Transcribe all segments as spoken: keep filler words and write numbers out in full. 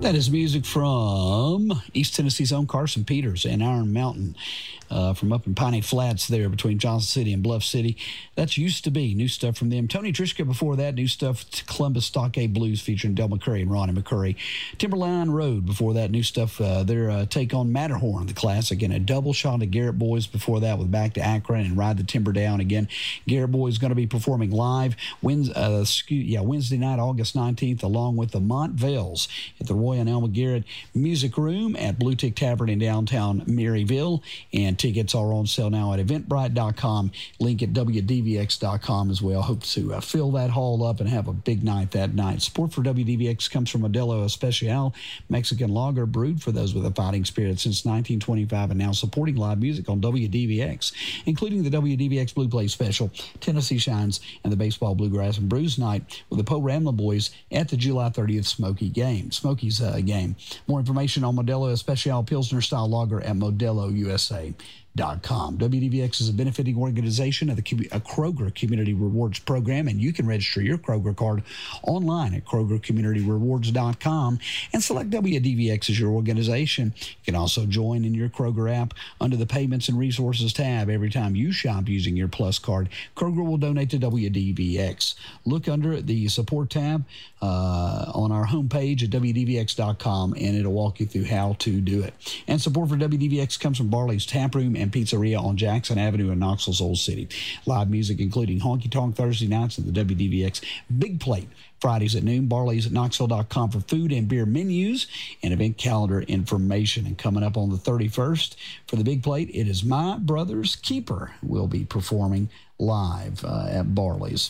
That is music from East Tennessee's own Carson Peters and Iron Mountain uh, from up in Piney Flats there between Johnson City and Bluff City. That's Used to Be. New stuff from them. Tony Trishka before that. New stuff, Columbus Stockade Blues featuring Del McCurry and Ronnie McCurry. Timberline Road before that. New stuff, uh, their uh, take on Matterhorn, the classic. And a double shot of Garrett Boys before that with Back to Akron and Ride the Timber Down again. Garrett Boys going to be performing live Wednesday, uh, excuse, yeah, Wednesday night, August nineteenth, along with the Montvales at the Roy and Elma Garrett Music Room at Blue Tick Tavern in downtown Maryville. And tickets are on sale now at eventbrite dot com. Link at w d v x dot com as well. Hope to uh, fill that hall up and have a big night that night. Support for W D V X comes from Modelo Especial, Mexican lager brewed for those with a fighting spirit since nineteen twenty-five, and now supporting live music on W D V X, including the W D V X Blue Play Special, Tennessee Shines, and the Baseball, Bluegrass, and Brews Night with the Poe Ramla Boys at the July thirtieth Smoky game. Smoky's uh, game. More information on Modelo Especial Pilsner Style Lager at modelo u s a dot com. W D V X is a benefiting organization of the a Kroger Community Rewards Program, and you can register your Kroger card online at kroger community rewards dot com and select W D V X as your organization. You can also join in your Kroger app under the Payments and Resources tab. Every time you shop using your Plus card, Kroger will donate to W D V X. Look under the Support tab uh, on our homepage at w d v x dot com, and it'll walk you through how to do it. And support for W D V X comes from Barley's Tap Room and Pizzeria on Jackson Avenue in Knoxville's Old City. Live music including Honky Tonk Thursday nights at the W D V X Big Plate Fridays at noon. Barley's at knoxville dot com for food and beer menus and event calendar information. And coming up on the thirty-first for the Big Plate, it is My Brother's Keeper will be performing live uh, at Barley's.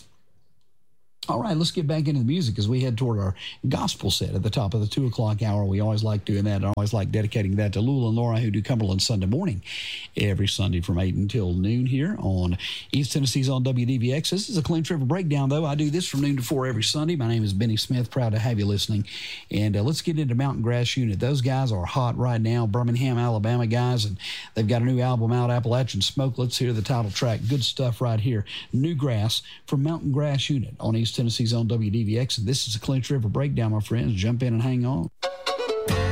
All right, let's get back into the music as we head toward our gospel set at the top of the two o'clock hour. We always like doing that. I always like dedicating that to Lula and Laura, who do Cumberland Sunday morning every Sunday from eight until noon here on East Tennessee's on W D V X. This is a Clinch River Breakdown, though. I do this from noon to four every Sunday. My name is Benny Smith. Proud to have you listening. And uh, let's get into Mountain Grass Unit. Those guys are hot right now. Birmingham, Alabama guys, and they've got a new album out, Appalachian Smoke. Let's hear the title track. Good stuff right here. New Grass from Mountain Grass Unit on East Tennessee's on W D V X, and this is a Clinch River Breakdown, my friends. Jump in and hang on.